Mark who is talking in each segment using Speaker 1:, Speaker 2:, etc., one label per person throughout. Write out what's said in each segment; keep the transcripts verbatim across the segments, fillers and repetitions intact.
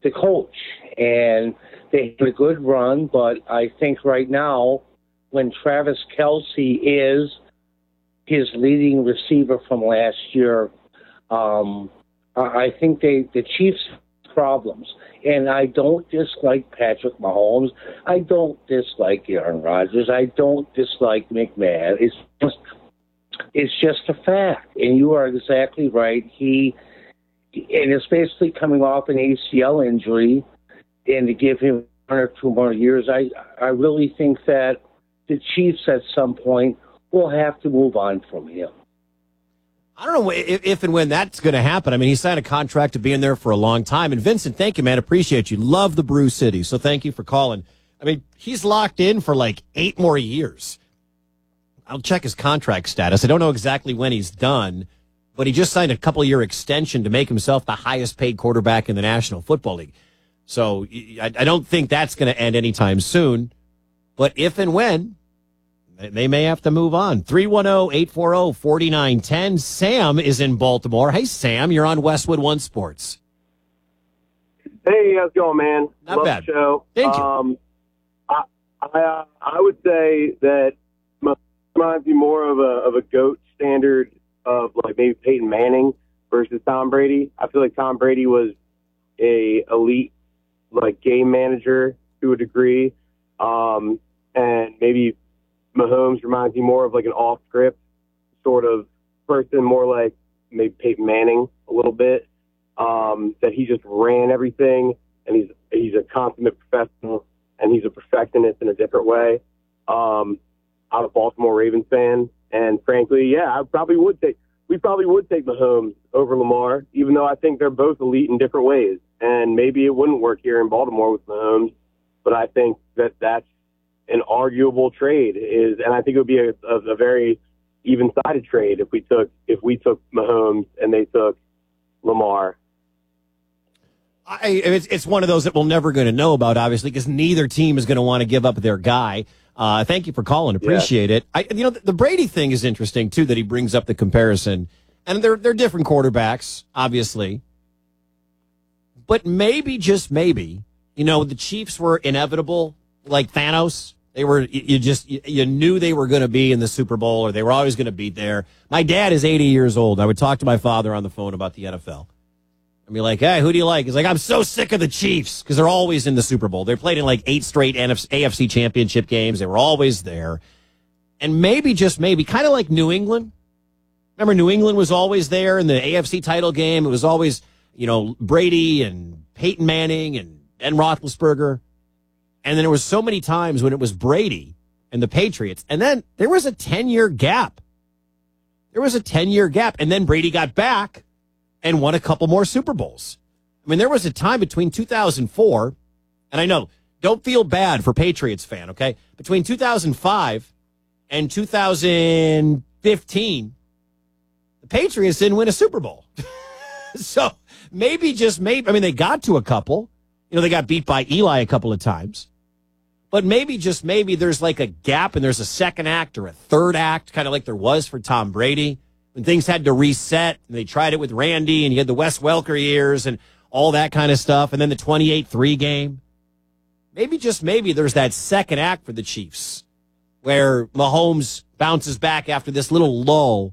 Speaker 1: the coach. And they had a good run, but I think right now, when Travis Kelce is his leading receiver from last year, um, I think they the Chiefs have problems. And I don't dislike Patrick Mahomes. I don't dislike Aaron Rodgers. I don't dislike McMahon. It's just it's just a fact. And you are exactly right. He and it's basically coming off an A C L injury, and to give him one or two more years, I I really think that the Chiefs at some point will have to move on from him.
Speaker 2: I don't know if, if and when that's going to happen. I mean, he signed a contract to be in there for a long time. And Vincent, thank you, man. Appreciate you. Love the Brew City. So thank you for calling. I mean, he's locked in for like eight more years. I'll check his contract status. I don't know exactly when he's done, but he just signed a couple year extension to make himself the highest paid quarterback in the National Football League. So I, I don't think that's going to end anytime soon. But if and when, they may have to move on. three one zero, eight four zero, four nine one zero. Sam is in Baltimore. Hey, Sam, you're on Westwood One Sports.
Speaker 3: Hey, how's it going, man?
Speaker 2: Not
Speaker 3: Love
Speaker 2: bad.
Speaker 3: The show.
Speaker 2: Thank you.
Speaker 3: Um, I, I, uh, I would say that reminds me more of a of a GOAT standard of like maybe Peyton Manning versus Tom Brady. I feel like Tom Brady was a elite like game manager to a degree, um, and maybe Mahomes reminds me more of like an off-script sort of person, more like maybe Peyton Manning a little bit, um, that he just ran everything, and he's he's a consummate professional, and he's a perfectionist in a different way. Um, I'm a Baltimore Ravens fan, and frankly, yeah, I probably would take we probably would take Mahomes over Lamar, even though I think they're both elite in different ways, and maybe it wouldn't work here in Baltimore with Mahomes, but I think that that's an arguable trade is, and I think it would be a, a, a very even-sided trade if we took if we took Mahomes and they took Lamar.
Speaker 2: I, it's, it's one of those that we're never going to know about, obviously, because neither team is going to want to give up their guy. Uh, thank you for calling. Appreciate yeah. it. I, you know, the, the Brady thing is interesting too, that he brings up the comparison, and they're they're different quarterbacks, obviously, but maybe just maybe, you know, the Chiefs were inevitable, like Thanos. They were, you just, you knew they were going to be in the Super Bowl, or they were always going to be there. My dad is eighty years old. I would talk to my father on the phone about the N F L. I'd be like, hey, who do you like? He's like, I'm so sick of the Chiefs, because they're always in the Super Bowl. They played in like eight straight A F C championship games. They were always there. And maybe, just maybe, kind of like New England. Remember, New England was always there in the A F C title game. It was always, you know, Brady and Peyton Manning and Ben Roethlisberger. And then there was so many times when it was Brady and the Patriots. And then there was a ten-year gap. There was a ten-year gap. And then Brady got back and won a couple more Super Bowls. I mean, there was a time between two thousand four, and I know, don't feel bad for Patriots fan, okay? Between two thousand five and two thousand fifteen, the Patriots didn't win a Super Bowl. So maybe, just maybe, I mean, they got to a couple. You know, they got beat by Eli a couple of times. But maybe, just maybe, there's like a gap and there's a second act or a third act, kind of like there was for Tom Brady, when things had to reset. And they tried it with Randy, and you had the Wes Welker years and all that kind of stuff, and then the twenty-eight three game. Maybe, just maybe, there's that second act for the Chiefs where Mahomes bounces back after this little lull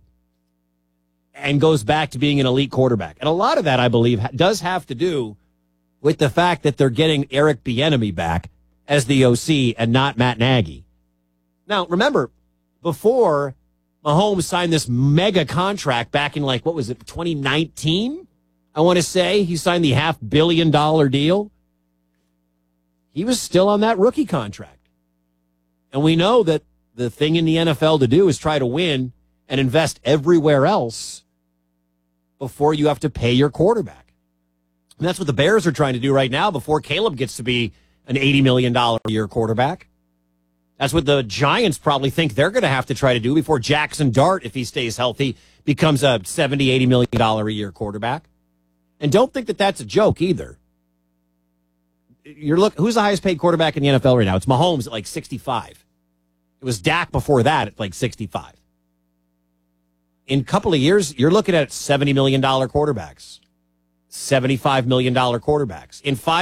Speaker 2: and goes back to being an elite quarterback. And a lot of that, I believe, does have to do with the fact that they're getting Eric Bieniemy back as the O C and not Matt Nagy. Now, remember, before Mahomes signed this mega contract back in, like, what was it, twenty nineteen? I want to say he signed the half billion dollar deal. He was still on that rookie contract. And we know that the thing in the N F L to do is try to win and invest everywhere else before you have to pay your quarterback. And that's what the Bears are trying to do right now before Caleb gets to be an eighty million dollars a year quarterback. That's what the Giants probably think they're going to have to try to do before Jackson Dart, if he stays healthy, becomes a seventy, eighty million dollars a year quarterback. And don't think that that's a joke either. You're look, who's the highest paid quarterback in the N F L right now? It's Mahomes at like sixty-five. It was Dak before that at like sixty-five. In a couple of years, you're looking at seventy million dollars quarterbacks, seventy-five million dollars quarterbacks. In five